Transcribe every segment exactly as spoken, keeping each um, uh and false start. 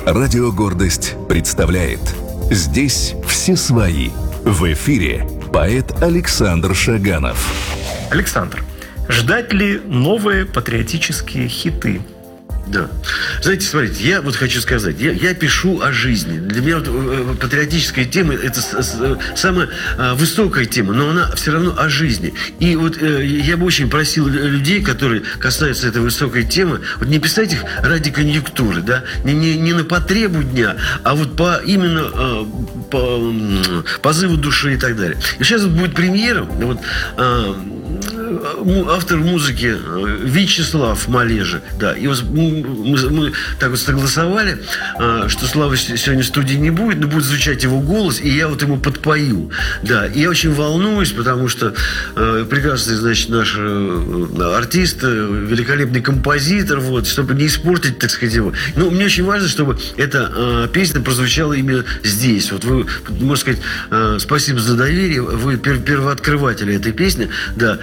Радио «Гордость» представляет «Здесь все свои». В эфире поэт Александр Шаганов. Александр, ждать ли новые патриотические хиты? Да. Знаете, смотрите, я вот хочу сказать, я, я пишу о жизни. Для меня вот, э, патриотическая тема – это с, с, самая э, высокая тема, но она все равно о жизни. И вот э, я бы очень просил людей, которые касаются этой высокой темы, вот не писать их ради конъюнктуры, да, не, не, не на потребу дня, а вот по именно э, по э, позыву души и так далее. И сейчас вот будет премьера, вот э, автор музыки Вячеслав Малежик, да, и вот мы, мы так вот согласовали, что Славы сегодня в студии не будет, но будет звучать его голос, и я вот ему подпою, да, и я очень волнуюсь, потому что э, прекрасный, значит, наш э, артист, великолепный композитор, вот, чтобы не испортить, так сказать, его. Ну, мне очень важно, чтобы эта э, песня прозвучала именно здесь. Вот вы, можно сказать, э, спасибо за доверие, вы пер первооткрыватели этой песни, да.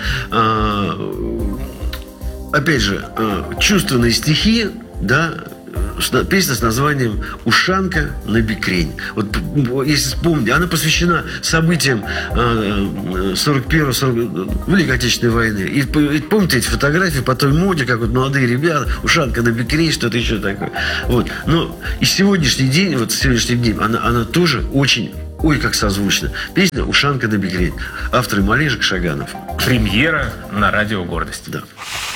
Опять же, чувственные стихи, да, песня с названием «Ушанка на бекрень». Вот если вспомните, она посвящена событиям сорок первого сорок Великой Отечественной войны. И, и помните эти фотографии по той моде, как вот молодые ребята, ушанка на бекрень, что-то еще такое. Вот. Но и сегодняшний день, вот сегодняшний день, она, она тоже очень, ой, как созвучна. Песня «Ушанка на бекрень». Авторы Малежик, Шаганов. Премьера на радио «Гордость». Да.